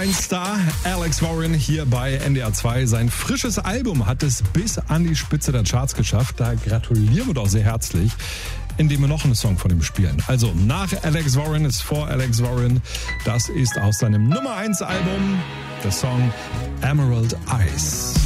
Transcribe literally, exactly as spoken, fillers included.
eins Star Alex Warren hier bei N D R zwei. Sein frisches Album hat es bis an die Spitze der Charts geschafft. Da gratulieren wir doch sehr herzlich, indem wir noch einen Song von ihm spielen. Also nach Alex Warren ist vor Alex Warren. Das ist aus seinem Nummer eins Album der Song Emerald Eyes.